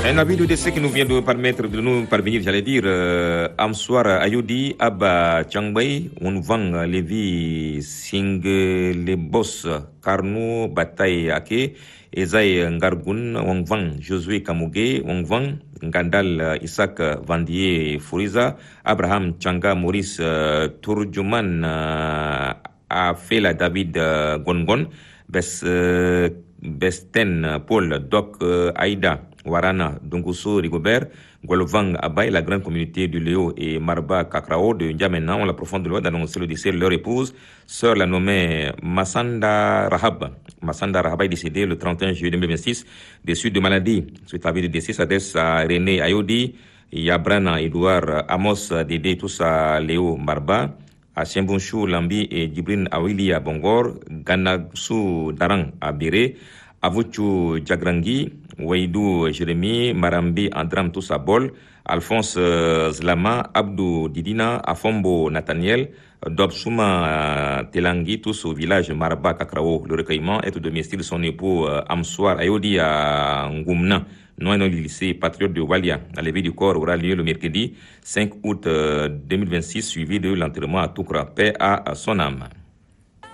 Un avis de décès qui nous vient de permettre de nous parvenir, j'allais dire, Amsoir Ayodi, Abba Changbay, Unvang Levi Singh les boss, Karnou Bataille Ake, Ezaï Ngargun, Wangvang Josué Kamouge, Wangvang, Ngandal Isaac Vandier Fouriza, Abraham Changa Maurice Turjuman a fait la David Gongon, Besten Paul Doc Aïda Warana Dunguso Rigobert Golovang Abay, la grande communauté du Léo et Marba Kakrao de N'Djamena ont la profonde loi d'annoncer le décès de leur épouse, sœur la nommée Massanda Rahab. Massanda Rahab est décédée le 31 juillet 2026 des suites de maladie. Suite à la vie de décès s'adresse à René Ayodi, Yabrana Edouard Amos Dédé Toussa Léo Marba, à Chembunchou Lambi et Djibrine Awili à Bongor, Ganagsu Darang à Biré, Avuchu Djagrangi, Waidou Jérémy, Marambi Andram Toussa Bol, Alphonse Zlama, Abdou Didina, Afombo Nathaniel, Dobsouma Telangi, tous au village Marba Kakrao. Le recueillement est au domicile de son époux Amsoir Ayodi à Ngoumna, non lycée patriote de Walia. La levée du corps aura lieu le mercredi 5 août 2026, suivi de l'enterrement à Toukra. Paix à son âme.